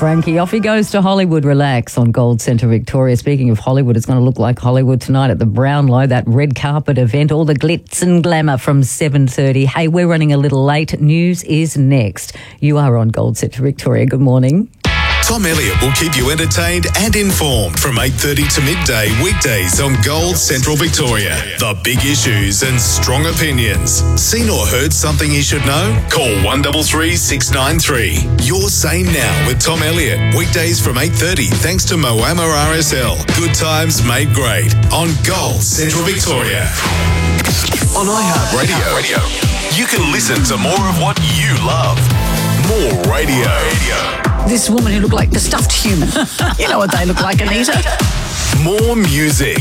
Frankie. Off he goes to Hollywood. Relax on Gold Centre Victoria. Speaking of Hollywood, it's going to look like Hollywood tonight at the Brownlow, that red carpet event, all the glitz and glamour from 7:30. Hey, we're running a little late. News is next. You are on Gold Centre Victoria. Good morning. Tom Elliott will keep you entertained and informed from 8:30 to midday weekdays on Gold Central Victoria. The big issues and strong opinions. Seen or heard something you should know? Call 133 693. Your Say Now with Tom Elliott. Weekdays from 8:30 thanks to Moama RSL. Good times made great on Gold Central Victoria. On iHeartRadio, you can listen to more of what you love. More radio. This woman who looked like the stuffed human. You know what they look like, Anita. More music.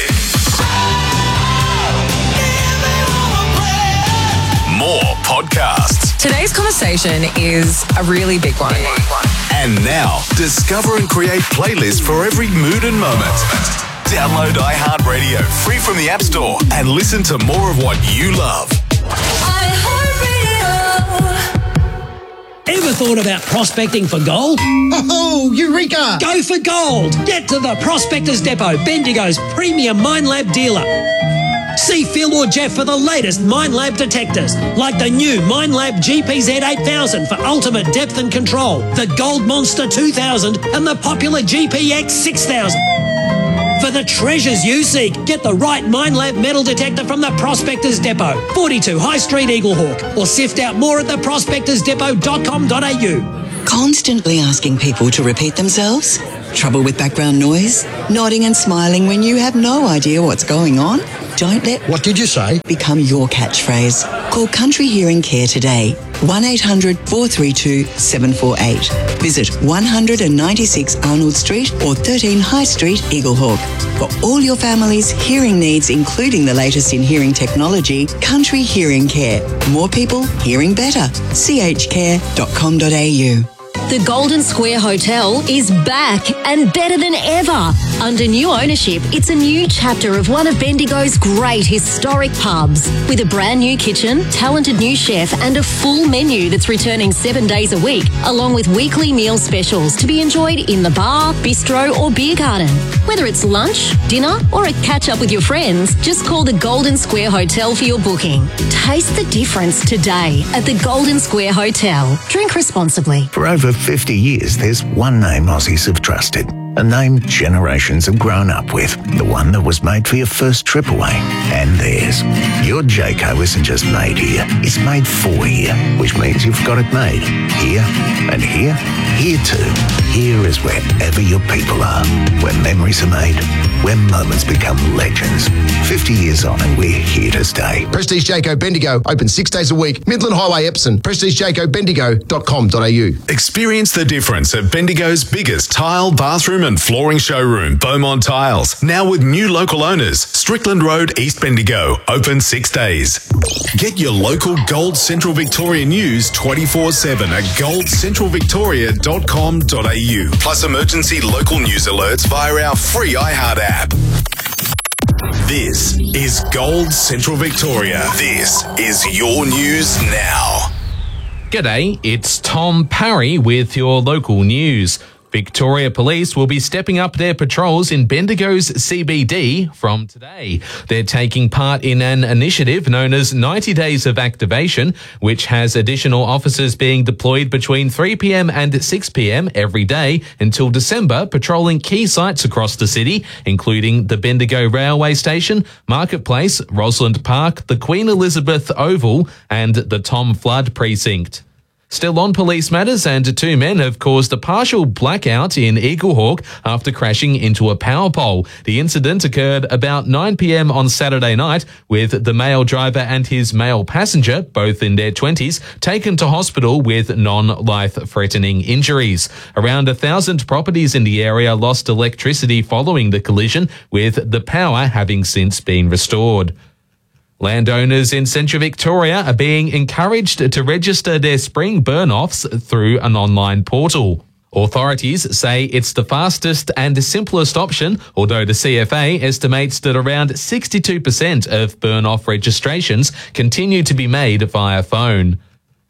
More podcasts. Today's conversation is a really big one. And now, discover and create playlists for every mood and moment. Download iHeartRadio free from the App Store and listen to more of what you love. Ever thought about prospecting for gold? Oh, Eureka! Go for gold! Get to the Prospectors Depot, Bendigo's premium Minelab dealer. See Phil or Jeff for the latest Minelab detectors, like the new Minelab GPZ 8000 for ultimate depth and control, the Gold Monster 2000 and the popular GPX 6000. For the treasures you seek, get the right Minelab metal detector from the Prospectors Depot, 42 High Street, Eaglehawk, or sift out more at theprospectorsdepot.com.au. Constantly asking people to repeat themselves? Trouble with background noise? Nodding and smiling when you have no idea what's going on? Don't let What did you say? become your catchphrase. Call Country Hearing Care today. 1-800-432-748. Visit 196 Arnold Street or 13 High Street, Eaglehawk. For all your family's hearing needs, including the latest in hearing technology, Country Hearing Care. More people hearing better. chcare.com.au. The Golden Square Hotel is back and better than ever. Under new ownership, it's a new chapter of one of Bendigo's great historic pubs. With a brand new kitchen, talented new chef and a full menu that's returning 7 days a week, along with weekly meal specials to be enjoyed in the bar, bistro or beer garden. Whether it's lunch, dinner or a catch-up with your friends, just call the Golden Square Hotel for your booking. Taste the difference today at the Golden Square Hotel. Drink responsibly. For over 50 years, there's one name Aussies have trusted. A name generations have grown up with. The one that was made for your first trip away. And theirs. Your Jayco isn't just made here. It's made for here. Which means you've got it made. Here and here. Here too. Here is wherever your people are. Where memories are made. Where moments become legends. 50 years on and we're here to stay. Prestige Jayco Bendigo, open 6 days a week. Midland Highway, Epsom. PrestigeJaycoBendigo.com.au. Experience the difference at Bendigo's biggest tile, bathroom and flooring showroom, Beaumont Tiles. Now with new local owners, Strickland Road, East Bendigo, open 6 days. Get your local Gold Central Victoria news 24/7 at goldcentralvictoria.com.au. Plus emergency local news alerts via our free iHeart app. This is Gold Central Victoria. This is your news now. G'day, it's Tom Parry with your local news. Victoria Police will be stepping up their patrols in Bendigo's CBD from today. They're taking part in an initiative known as 90 Days of Activation, which has additional officers being deployed between 3 p.m. and 6 p.m. every day until December, patrolling key sites across the city, including the Bendigo Railway Station, Marketplace, Rosalind Park, the Queen Elizabeth Oval, and the Tom Flood Precinct. Still on police matters, and 2 men have caused a partial blackout in Eaglehawk after crashing into a power pole. The incident occurred about 9 p.m. on Saturday night, with the male driver and his male passenger, both in their 20s, taken to hospital with non-life-threatening injuries. Around 1,000 properties in the area lost electricity following the collision, with the power having since been restored. Landowners in Central Victoria are being encouraged to register their spring burn-offs through an online portal. Authorities say it's the fastest and simplest option, although the CFA estimates that around 62% of burn-off registrations continue to be made via phone.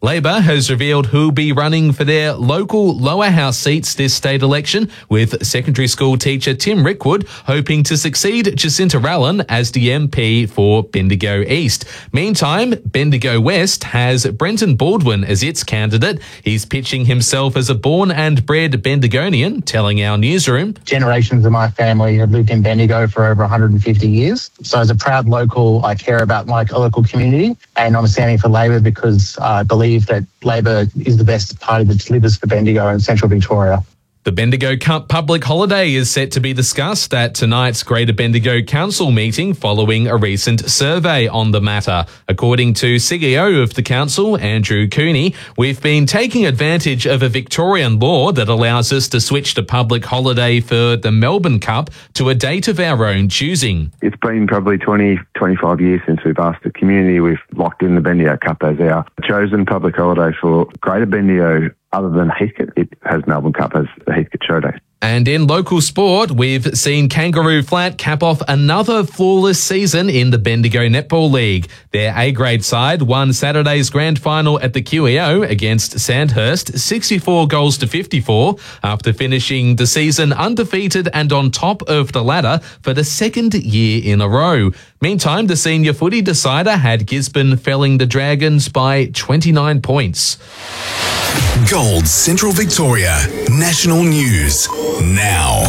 Labor has revealed who'll be running for their local lower house seats this state election, with secondary school teacher Tim Rickwood hoping to succeed Jacinta Rallin as the MP for Bendigo East. Meantime, Bendigo West has Brenton Baldwin as its candidate. He's pitching himself as a born and bred Bendigonian, telling our newsroom, generations of my family have lived in Bendigo for over 150 years. So as a proud local, I care about my local community, and I'm standing for Labor because I believe that Labor is the best party that delivers for Bendigo and Central Victoria. The Bendigo Cup public holiday is set to be discussed at tonight's Greater Bendigo Council meeting following a recent survey on the matter. According to CEO of the council, Andrew Cooney, we've been taking advantage of a Victorian law that allows us to switch the public holiday for the Melbourne Cup to a date of our own choosing. It's been probably 20, 25 years since we've asked the community. We've locked in the Bendigo Cup as our chosen public holiday for Greater Bendigo. Other than Heathcote, it has Melbourne Cup as the Heathcote Show Day. And in local sport, we've seen Kangaroo Flat cap off another flawless season in the Bendigo Netball League. Their A-grade side won Saturday's grand final at the QEO against Sandhurst, 64 goals to 54, after finishing the season undefeated and on top of the ladder for the second year in a row. Meantime, the senior footy decider had Gisborne felling the Dragons by 29 points. Gold Central Victoria National News now.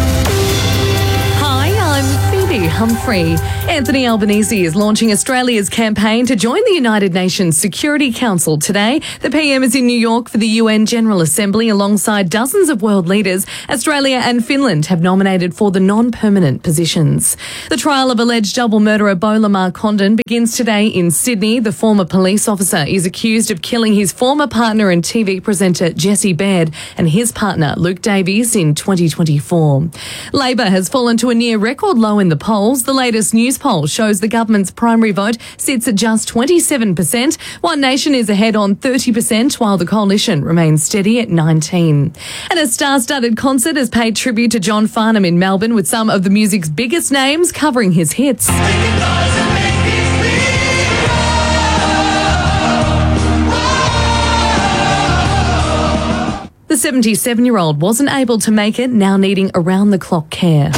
Hi, I'm Phoebe Humphrey. Anthony Albanese is launching Australia's campaign to join the United Nations Security Council today. The PM is in New York for the UN General Assembly alongside dozens of world leaders. Australia and Finland have nominated for the non-permanent positions. The trial of alleged double murderer Beau Lamar Condon begins today in Sydney. The former police officer is accused of killing his former partner and TV presenter Jesse Baird and his partner Luke Davies in 2024. Labor has fallen to a near record low in the polls. The latest news poll shows the government's primary vote sits at just 27%. One Nation is ahead on 30%, while the coalition remains steady at 19%. And a star-studded concert has paid tribute to John Farnham in Melbourne, with some of the music's biggest names covering his hits. The 77-year-old wasn't able to make it, now needing around-the-clock care.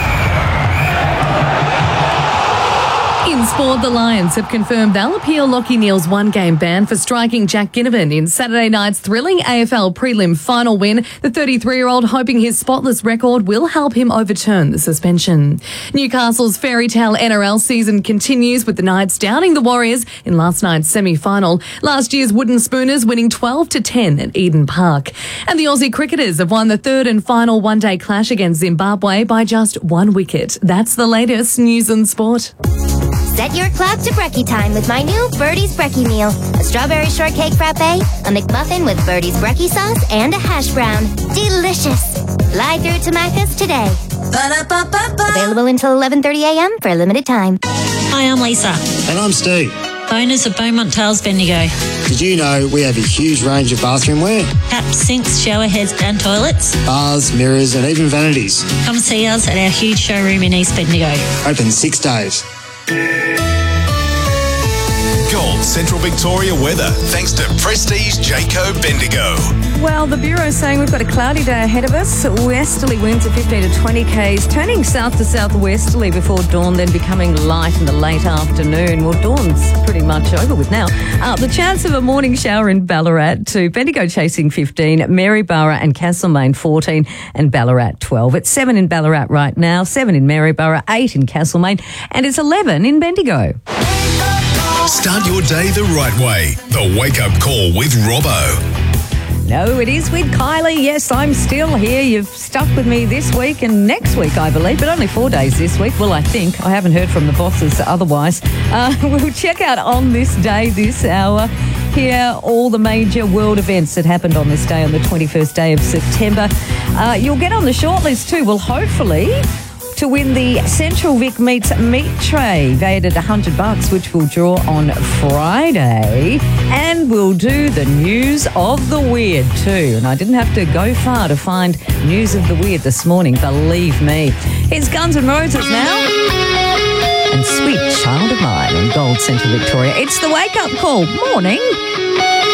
In sport, the Lions have confirmed they'll appeal Lachie Neale's one-game ban for striking Jack Ginnivan in Saturday night's thrilling AFL prelim final win. The 33-year-old hoping his spotless record will help him overturn the suspension. Newcastle's fairy tale NRL season continues, with the Knights downing the Warriors in last night's semi-final. Last year's Wooden Spooners winning 12-10 at Eden Park. And the Aussie cricketers have won the third and final one-day clash against Zimbabwe by just 1 wicket. That's the latest news and sport. Set your clock to brekkie time with my new Birdie's Brekkie meal. A strawberry shortcake frappe, a McMuffin with Birdie's Brekkie sauce, and a hash brown. Delicious. Fly through to Macca's today. Ba-da-ba-ba-ba. Available until 11:30 a.m. for a limited time. Hi, I'm Lisa. And I'm Steve. Owners of Beaumont Tales Bendigo. Did you know we have a huge range of bathroom wear? Taps, sinks, shower heads and toilets. Bars, mirrors and even vanities. Come see us at our huge showroom in East Bendigo. Open 6 days. Gold Central Victoria weather, thanks to Prestige Jayco Bendigo. Well, the Bureau is saying we've got a cloudy day ahead of us. Westerly winds of 15 to 20 k's, turning south to southwesterly before dawn, then becoming light in the late afternoon. Well, dawn's pretty much over with now. The chance of a morning shower in Ballarat to Bendigo chasing 15, Maryborough and Castlemaine 14, and Ballarat 12. It's 7 in Ballarat right now, 7 in Maryborough, 8 in Castlemaine, and it's 11 in Bendigo. Start your day the right way. The Wake Up Call with Robbo. No, it is with Kylie. Yes, I'm still here. You've stuck with me this week and next week, I believe, but only 4 days this week. Well, I think. I haven't heard from the bosses otherwise. We'll check out on this day, this hour, here all the major world events that happened on this day, on the 21st day of September. You'll get on the shortlist too. Well, hopefully, to win the Central Vic Meats meat tray, valued at $100, which we'll draw on Friday. And we'll do the news of the weird too. And I didn't have to go far to find news of the weird this morning, believe me. It's Guns N' Roses now. And Sweet Child of Mine on Gold Central Victoria. It's the Wake Up Call. Morning.